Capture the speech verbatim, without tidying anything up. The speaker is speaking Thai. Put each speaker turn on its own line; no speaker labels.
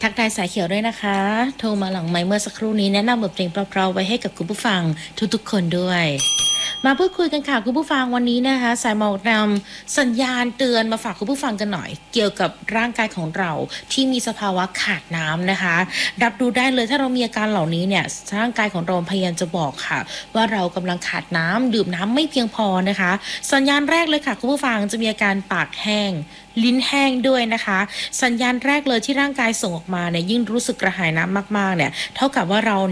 ทักทายสายเขียวด้วยนะคะโทรมาหลังไมค์เมื่อสักครู่นี้แนะนำบทเพลงเพราๆไว้ให้กับคุณผู้ฟังทุกๆคนด้วยมาพูดคุยกันค่ะคุณผู้ฟังวันนี้นะคะสายหมอกนำสัญญาณเตือนมาฝากคุณผู้ฟังกันหน่อยเกี่ยวกับร่างกายของเราที่มีสภาวะขาดน้ำนะคะรับรู้ได้เลยถ้าเรามีอาการเหล่านี้เนี่ยร่างกายของเราพยายามจะบอกค่ะว่าเรากำลังขาดน้ำดื่มน้ำไม่เพียงพอนะคะสัญญาณแรกเลยค่ะคุณผู้ฟังจะมีอาการปากแห้งลิ้นแห้งด้วยนะคะสัญญาณแรกเลยที่ร่างกายส่งออกมาเนี่ยยิ่งรู้สึกกระหายน้ำมากๆเนี่ยเท่ากับว่าเรา